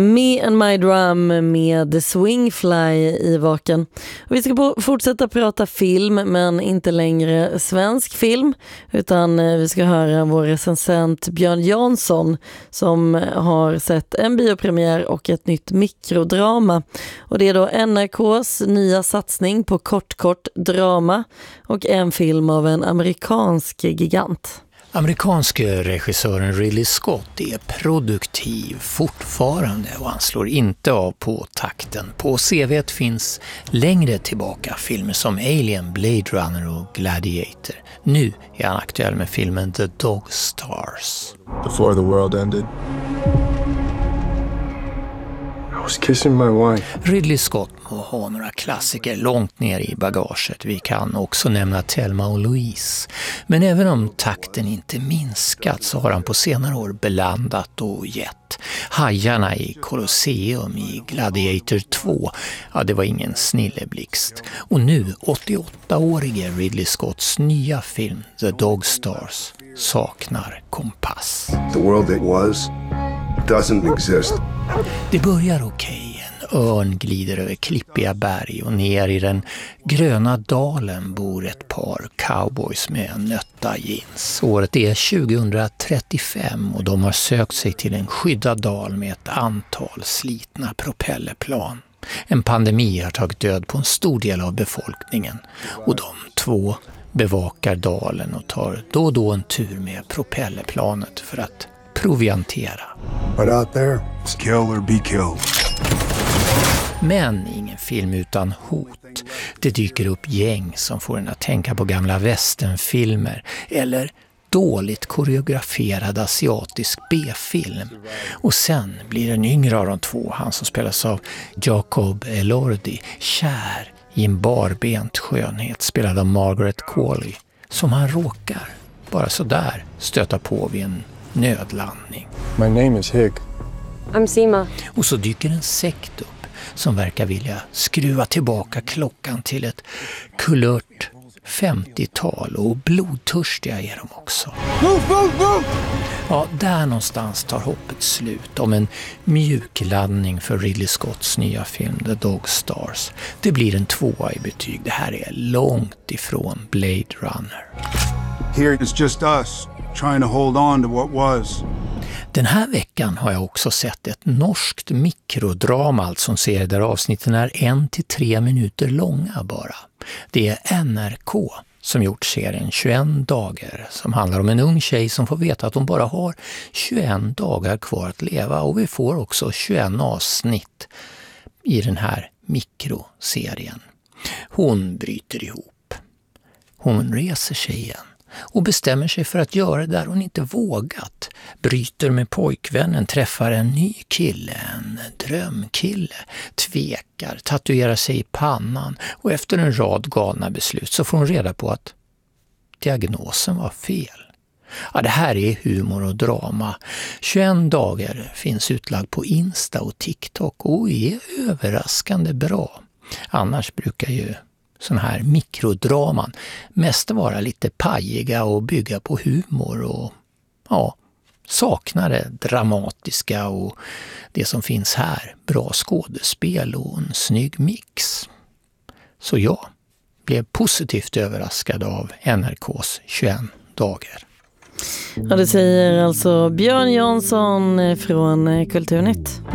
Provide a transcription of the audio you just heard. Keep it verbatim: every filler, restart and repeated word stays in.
Me and My Drum med Swingfly i vaken. Och vi ska på, fortsätta prata film, men inte längre svensk film, utan vi ska höra vår recensent Björn Jansson som har sett en biopremiär och ett nytt mikrodrama. Och det är då N R K:s nya satsning på kort kort drama och en film av en amerikansk gigant. Amerikanske regissören Ridley Scott är produktiv fortfarande och han slår inte av på takten. På C V:t finns längre tillbaka filmer som Alien, Blade Runner och Gladiator. Nu är han aktuell med filmen The Dog Stars. Before the world ended, I was kissing my wife. Ridley Scott må ha några klassiker långt ner i bagaget. Vi kan också nämna Thelma och Louise. Men även om takten inte minskat så har han på senare år belandat och gett. Hajarna i Colosseum i Gladiator två, ja det var ingen snilleblixt. Och nu åttioåttaårige Ridley Scotts nya film The Dog Stars saknar kompass. The world that was doesn't exist. Det börjar okej. En örn glider över klippiga berg och ner i den gröna dalen bor ett par cowboys med nötta jeans. Året är tjugohundratrettiofem och de har sökt sig till en skyddad dal med ett antal slitna propellerplan. En pandemi har tagit död på en stor del av befolkningen och de två bevakar dalen och tar då och då en tur med propellerplanet för att proviantera. But out there, it's kill or be killed. Men ingen film utan hot. Det dyker upp gäng som får en att tänka på gamla westernfilmer eller dåligt koreograferad asiatisk B-film. Och sen blir en yngre av de två, han som spelas av Jacob Elordi, kär i en barbent skönhet spelad av Margaret Qualley, som han råkar bara så där stöta på vid en nödlandning. My name is Hig. I'm Sima. Och så dyker en sekt upp som verkar vilja skruva tillbaka klockan till ett kulört femtiotal och blodtörstiga är de också. Move, move, move! Ja, där någonstans tar hoppet slut om en mjukladdning för Ridley Scotts nya film The Dog Stars. Det blir en tvåa i betyg. Det här är långt ifrån Blade Runner. Here it's just us trying to hold on to what was. Den här veckan har jag också sett ett norskt mikrodrama, alltså som ser där avsnitten är en till tre minuter långa bara. Det är N R K som gjort serien tjugoen dagar som handlar om en ung tjej som får veta att hon bara har tjugoen dagar kvar att leva, och vi får också tjugoen avsnitt i den här mikroserien. Hon bryter ihop. Hon reser sig igen och bestämmer sig för att göra det där hon inte vågat. Bryter med pojkvännen, träffar en ny kille, en drömkille, tvekar, tatuerar sig i pannan, och efter en rad galna beslut så får hon reda på att diagnosen var fel. Ja, det här är humor och drama. tjugoen dagar finns utlagd på Insta och TikTok och är överraskande bra. Annars brukar ju sån här mikrodraman mest vara lite pajiga och bygga på humor och ja, saknar det dramatiska och det som finns här, bra skådespel och en snygg mix. Så jag blev positivt överraskad av N R K:s tjugoen dagar. Ja, det säger alltså Björn Jansson från Kulturnytt.